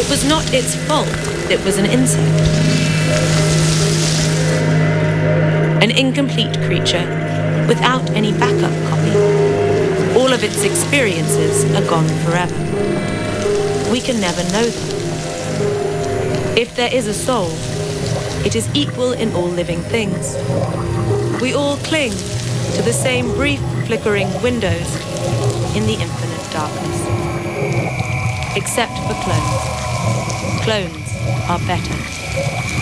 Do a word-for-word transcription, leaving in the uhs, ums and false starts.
It was not its fault, it was an insect. An incomplete creature without any backup copy. All of its experiences are gone forever. We can never know them. If there is a soul, it is equal in all living things. We all cling to the same brief flickering windows in the infinite darkness. Except for clones. Clones are better.